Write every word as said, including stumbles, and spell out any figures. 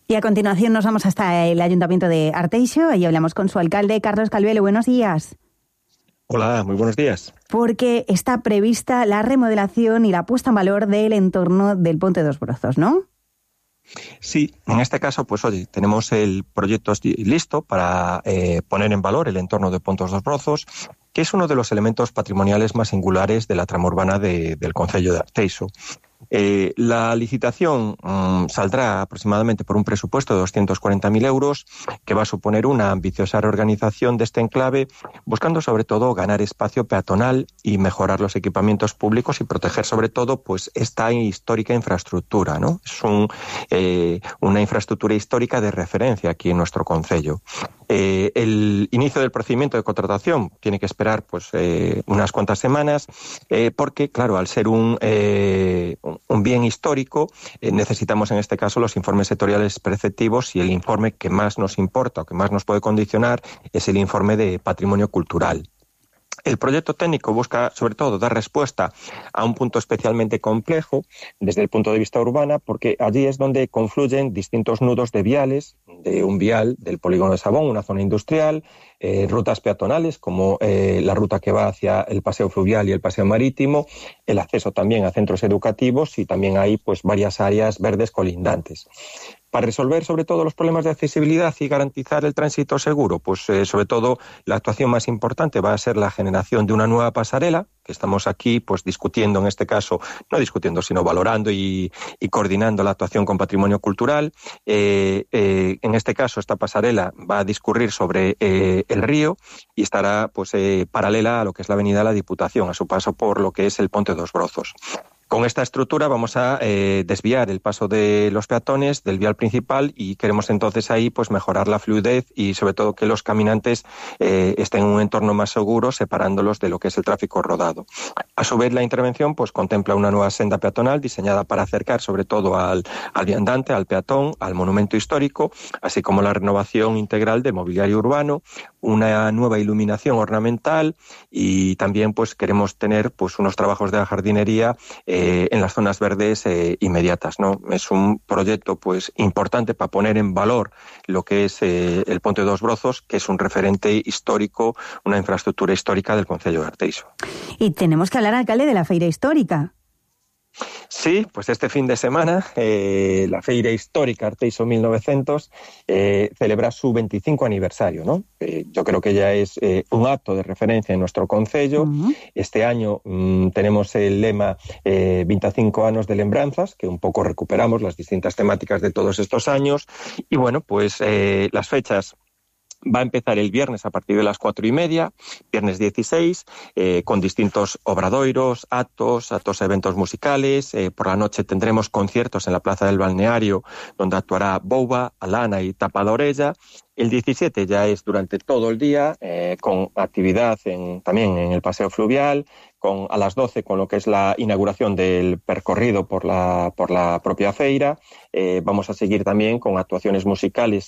Y a continuación nos vamos hasta el Ayuntamiento de Arteixo. Allí hablamos con su alcalde, Carlos Calvelo. Buenos días. Hola, muy buenos días. Porque está prevista la remodelación y la puesta en valor del entorno del Ponte dos Brozos, ¿no? Sí, en este caso, pues oye, tenemos el proyecto listo para eh, poner en valor el entorno de Ponte dos Brozos, que es uno de los elementos patrimoniales más singulares de la trama urbana de, del concello de Arteixo. Eh, la licitación mmm, saldrá aproximadamente por un presupuesto de doscientos cuarenta mil euros, que va a suponer una ambiciosa reorganización de este enclave, buscando sobre todo ganar espacio peatonal y mejorar los equipamientos públicos y proteger sobre todo pues esta histórica infraestructura, ¿no? Es un, eh, una infraestructura histórica de referencia aquí en nuestro concello. Eh, el inicio del procedimiento de contratación tiene que esperar pues eh, unas cuantas semanas, eh, porque claro, al ser un, eh, un bien histórico, eh, necesitamos en este caso los informes sectoriales preceptivos, y el informe que más nos importa o que más nos puede condicionar es el informe de patrimonio cultural. El proyecto técnico busca, sobre todo, dar respuesta a un punto especialmente complejo desde el punto de vista urbano, porque allí es donde confluyen distintos nudos de viales, de un vial del polígono de Sabón, una zona industrial, eh, rutas peatonales como eh, la ruta que va hacia el paseo fluvial y el paseo marítimo, el acceso también a centros educativos, y también hay pues varias áreas verdes colindantes. Para resolver sobre todo los problemas de accesibilidad y garantizar el tránsito seguro, pues eh, sobre todo la actuación más importante va a ser la generación de una nueva pasarela, que estamos aquí pues discutiendo en este caso, no discutiendo sino valorando y, y coordinando la actuación con patrimonio cultural. Eh, eh, en este caso esta pasarela va a discurrir sobre eh, el río y estará pues eh, paralela a lo que es la avenida de la Diputación, a su paso por lo que es el Ponte dos Brozos. Con esta estructura vamos a eh, desviar el paso de los peatones del vial principal, y queremos entonces ahí pues mejorar la fluidez y sobre todo que los caminantes eh, estén en un entorno más seguro, separándolos de lo que es el tráfico rodado. A su vez, la intervención pues contempla una nueva senda peatonal diseñada para acercar sobre todo al, al viandante, al peatón, al monumento histórico, así como la renovación integral de mobiliario urbano, una nueva iluminación ornamental, y también pues queremos tener pues unos trabajos de jardinería eh, Eh, en las zonas verdes eh, inmediatas, ¿no? Es un proyecto pues importante para poner en valor lo que es eh, el Ponte dos Brozos, que es un referente histórico, una infraestructura histórica del concello de Arteixo. Y tenemos que hablar, alcalde, de la feira histórica. Sí, pues este fin de semana eh, la Feira Histórica Arteixo mil novecientos eh, celebra su veinticinco aniversario, ¿no? Eh, yo creo que ya es eh, un acto de referencia en nuestro concello. Uh-huh. Este año mmm, tenemos el lema eh, veinticinco años de lembranzas, que un poco recuperamos las distintas temáticas de todos estos años. Y bueno, pues eh, las fechas va a empezar el viernes a partir de las cuatro y media, viernes dieciséis, eh, con distintos obradoiros, actos, actos, eventos musicales. Eh, por la noche tendremos conciertos en la Plaza del Balneario, donde actuará Bouba, Alana y Tapa de Orella. El diecisiete ya es durante todo el día, eh, con actividad en, también en el paseo fluvial, con a las doce con lo que es la inauguración del percorrido por la, por la propia feira. Eh, vamos a seguir también con actuaciones musicales